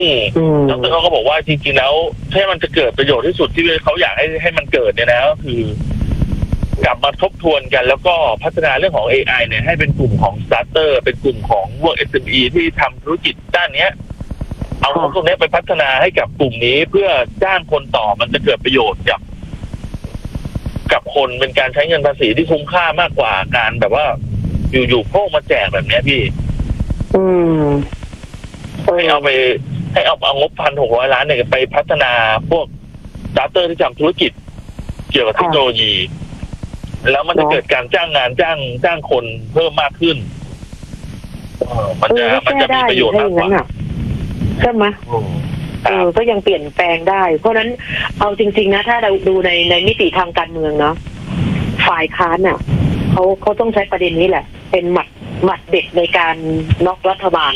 ดร.เขาก็บอกว่าจริงๆแล้วถ้ามันจะเกิดประโยชน์ที่สุดที่เขาอยากให้มันเกิดเนี่ยนะก็คือกลับมาทบทวนกันแล้วก็พัฒนาเรื่องของ AI เนี่ยให้เป็นกลุ่มของ starter เป็นกลุ่มของพวก SME ที่ทำธุรกิจด้านเนี้ยเอาตรงนี้ไปพัฒนาให้กับกลุ่มนี้เพื่อจ้างคนต่อมันจะเกิดประโยชน์กับคนเป็นการใช้เงินภาษีที่คุ้มค่ามากกว่าการแบบว่าอยู่ๆโพกมาแจกแบบเนี้ยพี่ให้เอางบ1,600 ล้านเนี่ยไปพัฒนาพวกสตาร์เตอร์ที่ทำธุรกิจเกี่ยวกับเทคโนโลยีแล้วมันจะเกิดการจ้างงานจ้างคนเพิ่มมากขึ้นมันจะมีประโยชน์มากกว่าใช่ไหมก็ยังเปลี่ยนแปลงได้เพราะนั้นเอาจริงๆนะถ้าเราดูในมิติทางการเมืองเนาะฝ่ายค้านอ่ะเขาต้องใช้ประเด็นนี้แหละเป็นหมัดเด็ดในการน็อกรัฐบาล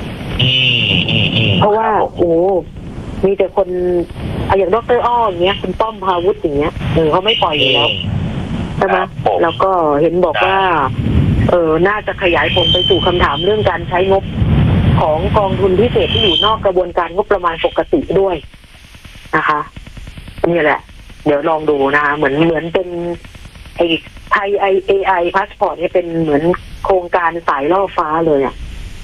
เพราะว่ามีแต่คนอย่างดร.อ้ออย่างเงี้ยคุณป้อมพาวุฒิอย่างเงี้ยเขาไม่ปล่อยอยู่แล้วใช่ไหมแล้วก็เห็นบอกว่าน่าจะขยายผลไปสู่คำถามเรื่องการใช้งบของกองทุนพิเศษที่อยู่นอกกระบวนการงบประมาณปกติด้วยนะคะนี่แหละเดี๋ยวลองดูนะคะเหมือนเป็นไอ้ไทยAI พาสปอร์ตเนี่ยเป็นเหมือนโครงการสายล่อฟ้าเลยอ่ะ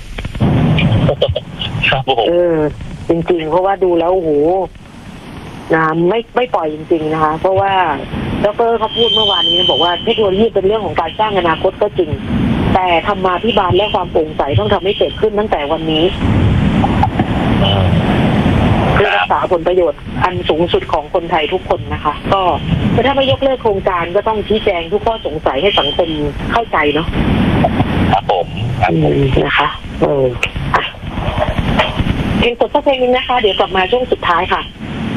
จริงๆเพราะว่าดูแล้วโอ้โหนะไม่ปล่อยจริงๆนะคะเพราะว่าดร.เขาพูดเมื่อวานนี้บอกว่าเทคโนโลยีเป็นเรื่องของการสร้างอนาคตก็จริงแต่ธรรมาภิบาลและความโปร่งใสต้องทำให้เกิดขึ้นตั้งแต่วันนี้เพื่อรักษาผลประโยชน์อันสูงสุดของคนไทยทุกคนนะคะก็ถ้าไม่ยกเลิกโครงการก็ต้องชี้แจงทุกข้อสงสัยให้สังคมเข้าใจเนาะครับผมนะคะเพลงกดสักเพลงนึงนะคะเดี๋ยวกลับมาช่วงสุดท้ายค่ะ